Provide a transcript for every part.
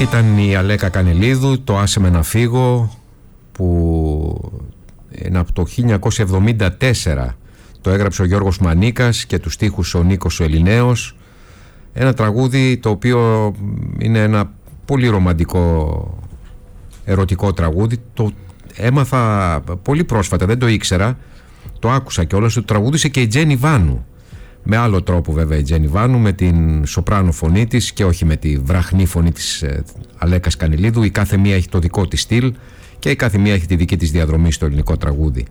Ήταν η Αλέκα Κανελίδου, το «Άσε με να φύγω», που είναι από το 1974. Το έγραψε ο Γιώργος Μανίκας και τους στίχους ο Νίκος ο Ελληναίος. Ένα τραγούδι το οποίο είναι ένα πολύ ρομαντικό, ερωτικό τραγούδι. Το έμαθα πολύ πρόσφατα, δεν το ήξερα. Το άκουσα κιόλας, το τραγούδισε και η Τζένι Βάνου. Με άλλο τρόπο βέβαια η Τζένι Βάνου, με την σοπράνο φωνή της και όχι με τη βραχνή φωνή της Αλέκας Κανελίδου. Η κάθε μία έχει το δικό της στυλ και η κάθε μία έχει τη δική της διαδρομή στο ελληνικό τραγούδι.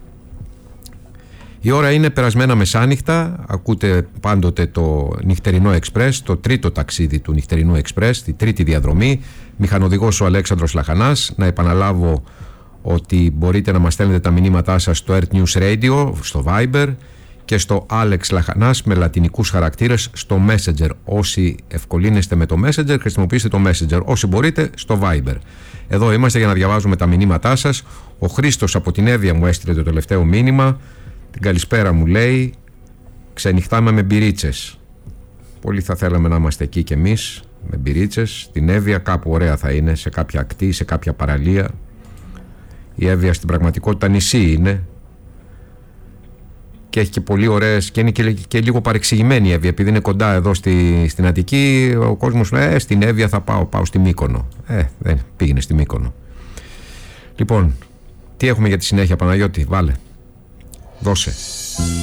Η ώρα είναι περασμένα μεσάνυχτα. Ακούτε πάντοτε το Νυχτερινό Εξπρές, το τρίτο ταξίδι του Νυχτερινού Εξπρές, τη τρίτη διαδρομή. Μηχανοδηγός ο Αλέξανδρος Λαχανάς. Να επαναλάβω ότι μπορείτε να μας στέλνετε τα μηνύματά σας στο Earth News Radio, στο Viber και στο Alex Λαχανάς με λατινικούς χαρακτήρες στο Messenger. Όσοι ευκολύνεστε με το Messenger, χρησιμοποιήστε το Messenger. Όσοι μπορείτε, στο Viber. Εδώ είμαστε για να διαβάζουμε τα μηνύματά σας. Ο Χρήστος από την Εύβοια μου έστειλε το τελευταίο μήνυμα. Την καλησπέρα μου λέει. Ξενυχτάμε με μπυρίτσες. Πολύ θα θέλαμε να είμαστε εκεί κι εμείς με μπυρίτσες. Την Εύβοια κάπου ωραία θα είναι, σε κάποια ακτή, σε κάποια παραλία. Η Εύβοια στην πραγματικότητα νησί είναι. Και έχει και πολύ ωραίες, και είναι και λίγο παρεξηγημένη η Εύβοια, επειδή είναι κοντά εδώ στην Αττική. Ο κόσμος λέει στην Εύβοια θα πάω στη Μύκονο. Δεν πήγαινε στη Μύκονο. Λοιπόν, τι έχουμε για τη συνέχεια, Παναγιώτη, βάλε, δώσε.